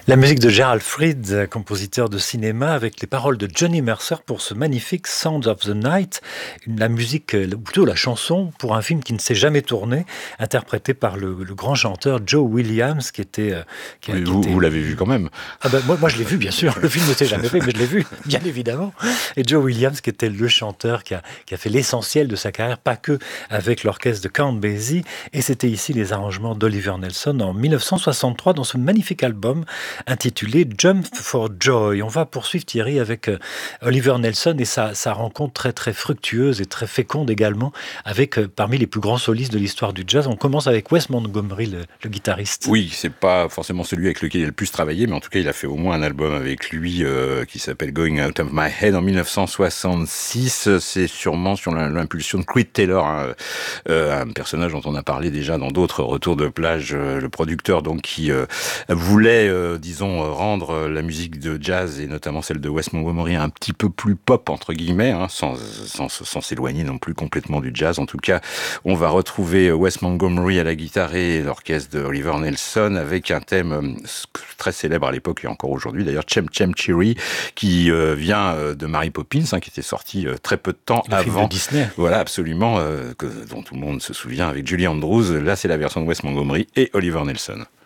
La musique de Gerald Fried, compositeur de cinéma, avec les paroles de Johnny Mercer pour ce magnifique Sounds of the Night, la musique, ou plutôt la chanson, pour un film qui ne s'est jamais tourné, interprété par le grand chanteur Joe Williams, qui était... Oui, vous l'avez vu quand même. Ah ben, moi je l'ai vu, bien sûr. Le film ne s'est jamais fait, mais je l'ai vu, bien évidemment. Et Joe Williams, qui était le chanteur qui a fait l'essentiel de sa carrière, pas que avec l'orchestre de Count Basie. Et c'était ici les arrangements d'Oliver Nelson en 1963 dans ce magnifique album intitulé Jump for Joy. On va poursuivre, Thierry, avec Oliver Nelson et sa rencontre très très fructueuse et très féconde également avec parmi les plus grands solistes de l'histoire du jazz. On commence avec Wes Montgomery, le guitariste. Oui, c'est pas forcément celui avec lequel il a le plus travaillé, mais en tout cas, il a fait au moins un album avec lui qui s'appelle Going Out of My Head en 1966. C'est sûrement sur l'impulsion de Creed Taylor, un personnage dont on a parlé déjà dans d'autres retours de plage, le producteur donc qui voulait, disons, rendre la musique de jazz et notamment celle de Wes Montgomery un petit peu plus pop entre guillemets, sans s'éloigner non plus complètement du jazz. En tout cas, on va retrouver Wes Montgomery à la guitare et l'orchestre de Oliver Nelson avec un thème très célèbre à l'époque et encore aujourd'hui d'ailleurs, Chem Chem Cherry, qui vient de Mary Poppins, qui était sorti très peu de temps le avant. Film de Disney. Voilà, absolument, dont tout le monde se souvient avec Julie Andrews. Là, c'est la version de Wes Montgomery et Oliver Nelson.